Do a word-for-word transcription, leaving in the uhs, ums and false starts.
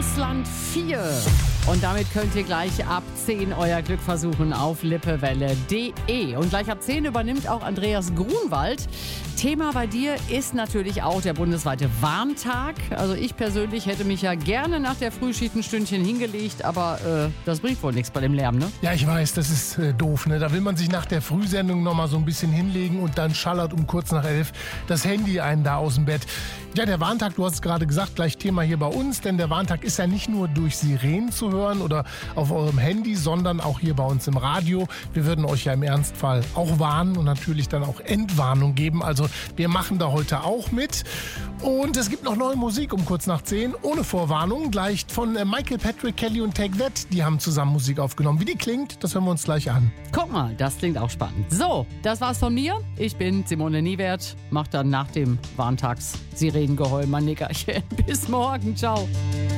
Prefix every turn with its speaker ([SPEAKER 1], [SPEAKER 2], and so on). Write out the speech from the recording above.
[SPEAKER 1] Ausland vier. Und damit könnt ihr gleich ab zehn euer Glück versuchen auf lippewelle punkt de. Und gleich ab zehn übernimmt auch Andreas Grunwald. Thema bei dir ist natürlich auch der bundesweite Warntag. Also ich persönlich hätte mich ja gerne nach der Frühschicht ein Stündchen hingelegt, aber äh, das bringt wohl nichts bei dem Lärm, ne?
[SPEAKER 2] Ja, ich weiß, das ist äh, doof, ne? Da will man sich nach der Frühsendung noch mal so ein bisschen hinlegen und dann schallert um kurz nach elf das Handy einen da aus dem Bett. Ja, der Warntag, du hast es gerade gesagt, gleich Thema hier bei uns, denn der Warntag ist ja nicht nur durch Sirenen zu hören oder auf eurem Handy, sondern auch hier bei uns im Radio. Wir würden euch ja im Ernstfall auch warnen und natürlich dann auch Entwarnung geben. Also wir machen da heute auch mit. Und es gibt noch neue Musik um kurz nach zehn, ohne Vorwarnung, gleich von Michael Patrick Kelly und Take That. Die haben zusammen Musik aufgenommen. Wie die klingt, das hören wir uns gleich an.
[SPEAKER 1] Guck mal, das klingt auch spannend. So, das war's von mir. Ich bin Simone Niewert. Mach dann nach dem Warntags Sirenengeheul mein Nickerchen. Bis morgen. Ciao.